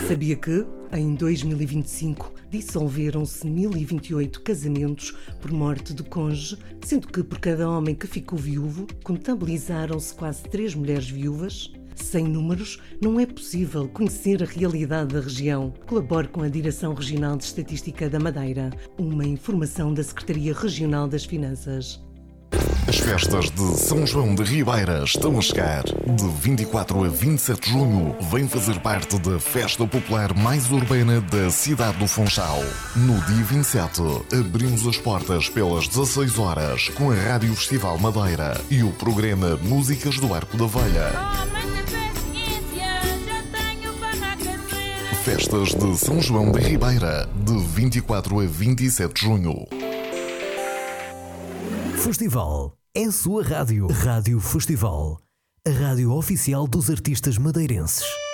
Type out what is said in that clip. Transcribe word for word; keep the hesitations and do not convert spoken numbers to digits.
Sabia que, em dois mil e vinte e cinco, dissolveram-se mil e vinte e oito casamentos por morte do cônjuge, sendo que por cada homem que ficou viúvo, contabilizaram-se quase três mulheres viúvas? Sem números, não é possível conhecer a realidade da região. Colabore com a Direção Regional de Estatística da Madeira, uma informação da Secretaria Regional das Finanças. As festas de São João de Ribeira estão a chegar. De vinte e quatro a vinte e sete de junho, vem fazer parte da festa popular mais urbana da cidade do Funchal. No dia vinte e sete, abrimos as portas pelas dezasseis horas com a Rádio Festival Madeira e o programa Músicas do Arco da Velha. Festas de São João de Ribeira, de vinte e quatro a vinte e sete de junho. Festival é a sua rádio. Rádio Festival, a rádio oficial dos artistas madeirenses.